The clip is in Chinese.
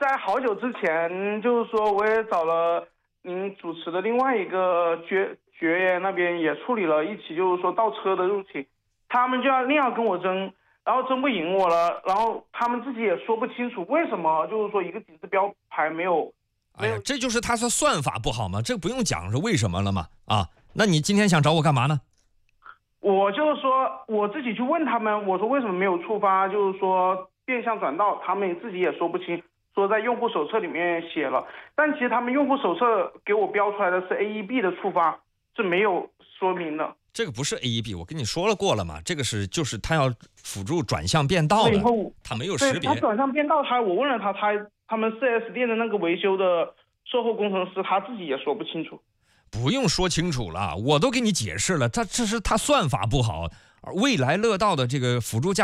在好久之前，就是说我也找了您主持的另外一个绝缘那边也处理了一起，就是说盗车的入侵，他们就要硬要跟我争，然后争不赢我了，然后他们自己也说不清楚为什么，就是说一个警示标牌没有。 哎呀，这就是他算法不好吗？这不用讲是为什么了吗？啊，那你今天想找我干嘛呢？ 我就是说我自己去问他们，我说为什么没有触发，就是说变相转道，他们自己也说不清，说在用户手册里面写了，但其实他们用户手册给我标出来的是 AEB 的触发，是没有说明的。 这个不是 AEB， 我跟你说过了嘛，这个就是他要辅助转向变道的，他没有识别。 他转向变道，我问了他们 4S 店的那个维修的售后工程师，他自己也说不清楚。 不用说清楚了，我都给你解释了，这是他算法不好。未来乐道的这个辅助驾